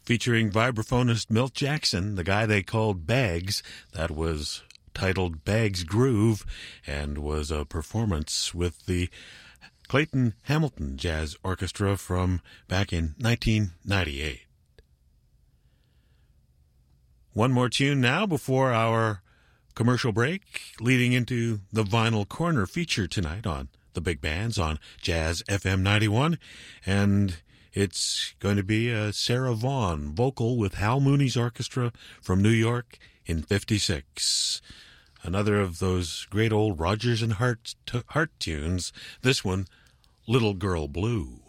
featuring vibraphonist Milt Jackson, the guy they called Bags. That was titled Bags Groove and was a performance with the Clayton Hamilton Jazz Orchestra from back in 1998. One more tune now before our commercial break, leading into the Vinyl Corner feature tonight on the big bands on Jazz FM 91, and it's going to be a Sarah Vaughan vocal with Hal Mooney's orchestra from New York in 56. Another of those great old Rodgers and Hart tunes, this one, Little Girl Blue.